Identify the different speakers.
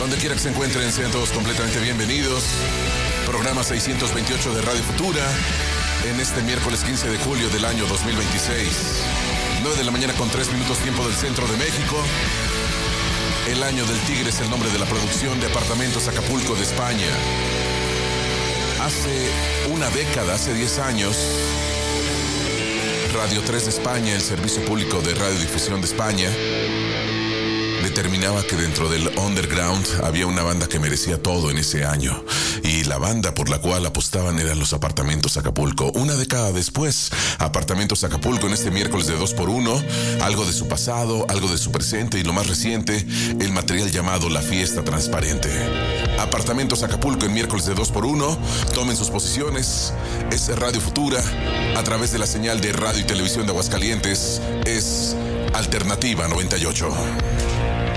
Speaker 1: Donde quiera que se encuentren, sean todos completamente bienvenidos. Programa 628 de Radio Futura, en este miércoles 15 de julio del año 2026. 9 de la mañana con 3 minutos tiempo del centro de México. El año del tigre es el nombre de la producción de Apartamentos Acapulco de España. Hace una década, hace 10 años, Radio 3 de España, el servicio público de radiodifusión de España, determinaba que dentro del underground había una banda que merecía todo en ese año. Y la banda por la cual apostaban eran los Apartamentos Acapulco. Una década después, Apartamentos Acapulco en este miércoles de 2x1, algo de su pasado, algo de su presente y lo más reciente, el material llamado La Fiesta Transparente. Apartamentos Acapulco en miércoles de 2x1, tomen sus posiciones. Es Radio Futura, a través de la señal de radio y televisión de Aguascalientes, es Alternativa 98.